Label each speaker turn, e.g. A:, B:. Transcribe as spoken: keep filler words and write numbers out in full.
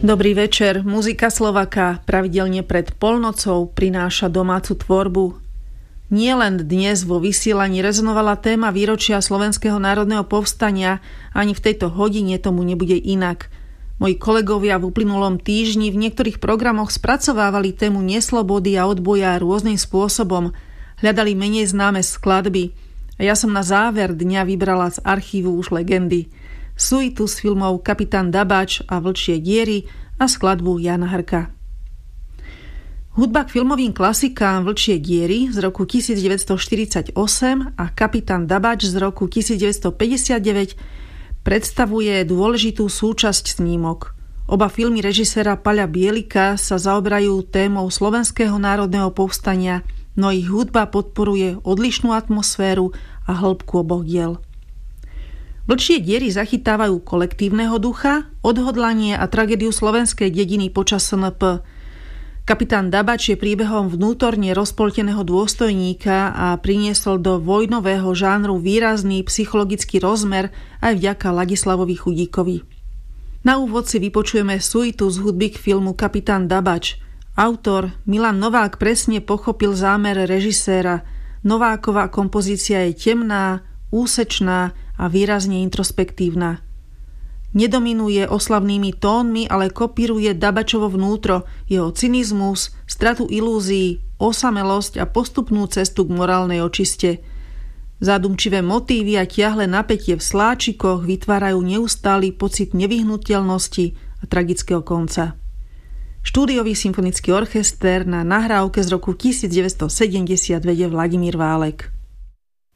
A: Dobrý večer. Muzika Slovaka pravidelne pred polnocou prináša domácu tvorbu. Nie len dnes vo vysielaní rezonovala téma výročia Slovenského národného povstania, ani v tejto hodine tomu nebude inak. Moji kolegovia v uplynulom týždni v niektorých programoch spracovávali tému neslobody a odboja rôznym spôsobom, hľadali menej známe skladby a ja som na záver dňa vybrala z archívu už legendy. Suitu z filmov Kapitán Dabač a Vlčie diery a skladbu Jana Hrka. Hudba k filmovým klasikám Vlčie diery z roku devätnásťstoštyridsaťosem a Kapitán Dabač z roku devätnásťstopäťdesiatdeväť predstavuje dôležitú súčasť snímok. Oba filmy režiséra Paľa Bielika sa zaoberajú témou Slovenského národného povstania, no ich hudba podporuje odlišnú atmosféru a hĺbku oboch diel. Vlčie diery zachytávajú kolektívneho ducha, odhodlanie a tragédiu slovenskej dediny počas es en pé. Kapitán Dabač je príbehom vnútorne rozpolteného dôstojníka a priniesol do vojnového žánru výrazný psychologický rozmer aj vďaka Ladislavovi Chudíkovi. Na úvod si vypočujeme suitu z hudby k filmu Kapitán Dabač. Autor Milan Novák presne pochopil zámer režiséra. Nováková kompozícia je temná, úsečná a výrazne introspektívna. Nedominuje oslavnými tónmi, ale kopíruje Dabačovo vnútro, jeho cynizmus, stratu ilúzií, osamelosť a postupnú cestu k morálnej očiste. Zádumčivé motívy a tiahle napätie v sláčikoch vytvárajú neustály pocit nevyhnuteľnosti a tragického konca. Štúdiový symfonický orchester na nahrávke z roku devätnásťstosedemdesiat vedie Vladimír Válek.